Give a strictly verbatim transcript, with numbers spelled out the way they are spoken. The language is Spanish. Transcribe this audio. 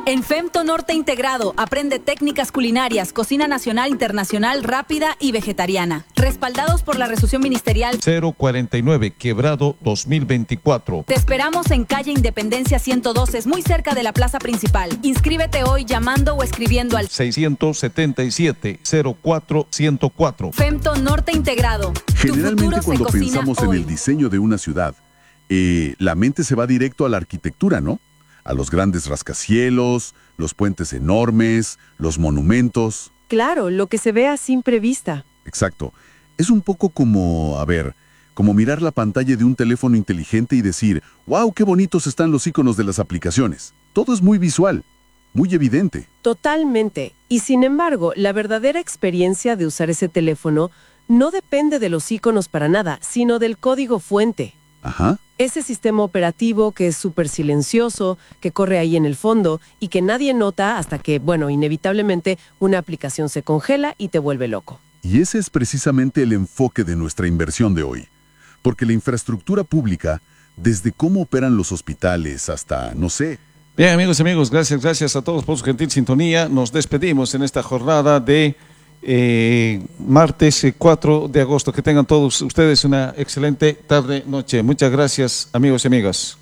En Femto Norte Integrado, aprende técnicas culinarias, cocina nacional, internacional, rápida y vegetariana. Respaldados por la resolución ministerial cero cuarenta y nueve, Quebrado dos mil veinticuatro. Te esperamos en calle Independencia ciento doce, es muy cerca de la plaza principal. Inscríbete hoy llamando o escribiendo al seiscientos setenta y siete, cero cuatro ciento cuatro. Femto Norte Integrado. Generalmente cuando pensamos hoy en el diseño de una ciudad, eh, la mente se va directo a la arquitectura, ¿no? A los grandes rascacielos, los puentes enormes, los monumentos. Claro, lo que se ve a simple vista. Exacto. Es un poco como, a ver, como mirar la pantalla de un teléfono inteligente y decir, ¡wow, qué bonitos están los iconos de las aplicaciones! Todo es muy visual, muy evidente. Totalmente. Y sin embargo, la verdadera experiencia de usar ese teléfono no depende de los iconos para nada, sino del código fuente. Ajá. Ese sistema operativo que es súper silencioso, que corre ahí en el fondo y que nadie nota hasta que, bueno, inevitablemente una aplicación se congela y te vuelve loco. Y ese es precisamente el enfoque de nuestra inversión de hoy. Porque la infraestructura pública, desde cómo operan los hospitales hasta, no sé... Bien, amigos y amigos, gracias, gracias a todos por su gentil sintonía. Nos despedimos en esta jornada de... Eh, martes eh, cuatro de agosto. Que tengan todos ustedes una excelente tarde, noche. Muchas gracias, amigos y amigas.